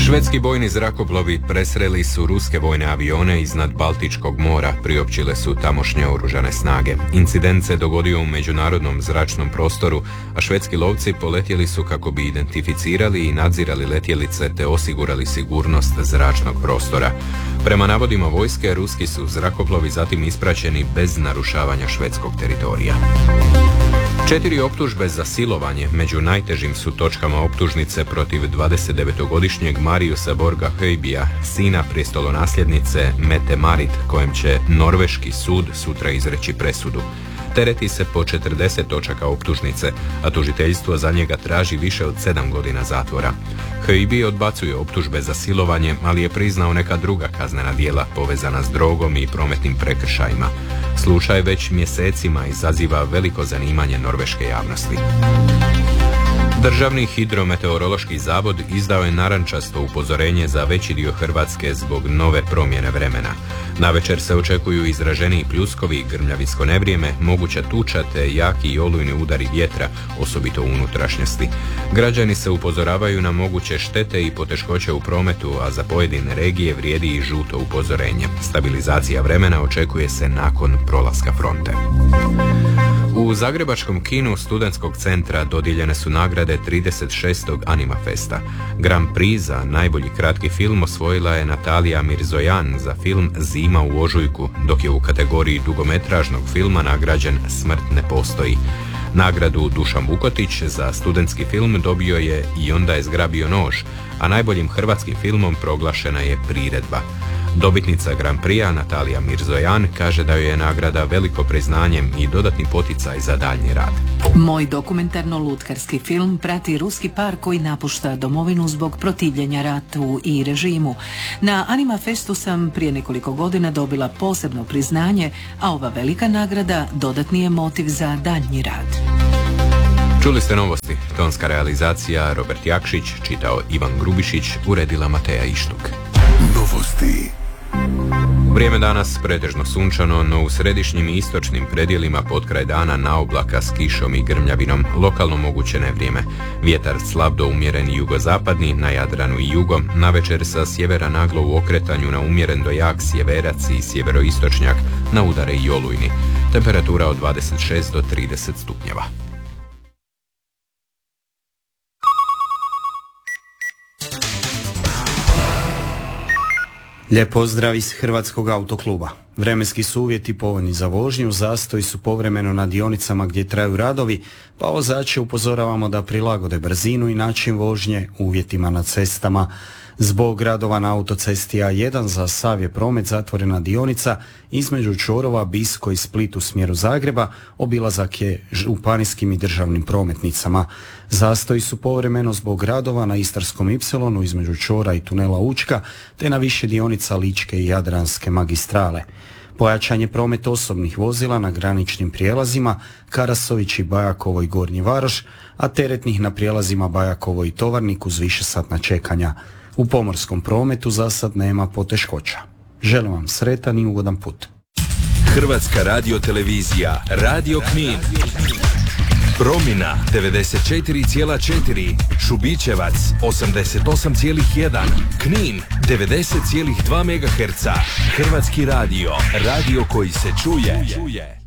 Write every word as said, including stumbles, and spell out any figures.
Švedski bojni zrakoplovi presreli su ruske vojne avione iznad Baltičkog mora, priopćile su tamošnje oružane snage. Incident se dogodio u međunarodnom zračnom prostoru, a švedski lovci poletjeli su kako bi identificirali i nadzirali letjelice te osigurali sigurnost zračnog prostora. Prema navodima vojske, ruski su zrakoplovi zatim ispraćeni bez narušavanja švedskog teritorija. Četiri optužbe za silovanje među najtežim su točkama optužnice protiv dvadesetdevetogodišnjeg Mariusa Borga Høibija, sina prijestolonasljednice Mette Marit, kojem će norveški sud sutra izreći presudu. Tereti se po četrdeset točaka optužnice, a tužiteljstvo za njega traži više od sedam godina zatvora. Høibi odbacuje optužbe za silovanje, ali je priznao neka druga kaznena djela povezana s drogom i prometnim prekršajima. Slučaj već mjesecima izaziva veliko zanimanje norveške javnosti. Državni hidrometeorološki zavod izdao je narančasto upozorenje za veći dio Hrvatske zbog nove promjene vremena. Navečer se očekuju izraženiji pljuskovi i grmljavinsko nevrijeme, moguća tuča te jaki i olujni udari vjetra, osobito u unutrašnjosti. Građani se upozoravaju na moguće štete i poteškoće u prometu, a za pojedine regije vrijedi i žuto upozorenje. Stabilizacija vremena očekuje se nakon prolaska fronte. U zagrebačkom kinu Studentskog centra dodijeljene su nagrade trideset šestog Anima Festa. Grand Prix za najbolji kratki film osvojila je Natalija Mirzojan za film Zima u ožujku, dok je u kategoriji dugometražnog filma nagrađen Smrt ne postoji. Nagradu Dušan Vukotić za studentski film dobio je I onda je zgrabio nož, a najboljim hrvatskim filmom proglašena je Priredba. Dobitnica Grand Prix-a Natalija Mirzojan kaže da joj je nagrada veliko priznanje i dodatni poticaj za daljnji rad. Moj dokumentarno-lutkarski film prati ruski par koji napušta domovinu zbog protivljenja ratu i režimu. Na Anima Festu sam prije nekoliko godina dobila posebno priznanje, a ova velika nagrada dodatni je motiv za daljnji rad. Čuli ste novosti. Tonska realizacija Robert Jakšić, čitao Ivan Grubišić, uredila Mateja Ištuk. Novosti. Vrijeme danas pretežno sunčano, no u središnjim i istočnim predjelima potkraj dana naoblaka s kišom i grmljavinom, lokalno moguće nevrijeme. Vjetar slab do umjeren jugozapadni, na Jadranu i jugom, navečer sa sjevera naglo u okretanju na umjeren do jak sjeverac i sjeveroistočnjak, na udare i olujni. Temperatura od dvadeset šest do trideset stupnjeva. Lijep pozdrav iz Hrvatskog autokluba. Vremenski su uvjeti povoljni za vožnju, zastoji su povremeno na dionicama gdje traju radovi, pa vozače upozoravamo da prilagode brzinu i način vožnje uvjetima na cestama. Zbog radova na autocesti A jedan za sav je promet zatvorena dionica između čvorova Bisko i Split u smjeru Zagreba, obilazak je županijskim i državnim prometnicama. Zastoji su povremeno zbog radova na Istarskom ipsilonu između čvora i tunela Učka, te na više dionica Ličke i Jadranske magistrale. Pojačan je promet osobnih vozila na graničnim prijelazima Karasović i Bajakovo i Gornji Varoš, a teretnih na prijelazima Bajakovo i Tovarnik uz višesatna čekanja. U pomorskom prometu za sad nema poteškoća. Želim vam sretan i ugodan put. Hrvatska radiotelevizija, Radio Knin. Promina devedeset četiri zarez četiri, Šubićevac osamdeset osam zarez jedan, Knin devedeset zarez dva megaherca. Hrvatski radio, radio koji se čuje.